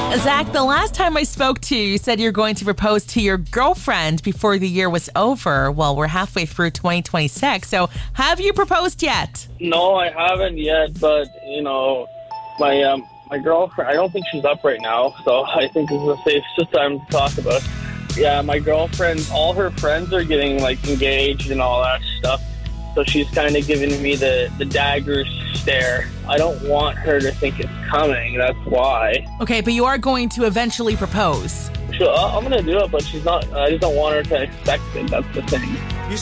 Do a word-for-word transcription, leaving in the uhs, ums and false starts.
Zach, the last time I spoke to you, you said you're going to propose to your girlfriend before the year was over. Well, we're halfway through twenty twenty-six, so have you proposed yet? No, I haven't yet, but, you know, my um, my girlfriend, I don't think she's up right now, so I think this is the safest time to talk about. Yeah, my girlfriend, all her friends are getting, like, engaged and all that stuff, so she's kind of giving me the, the dagger stare. I don't want her to think it's coming, that's why. Okay, but you are going to eventually propose. Sure, I'm going to do it, but she's not. I just don't want her to expect it, that's the thing.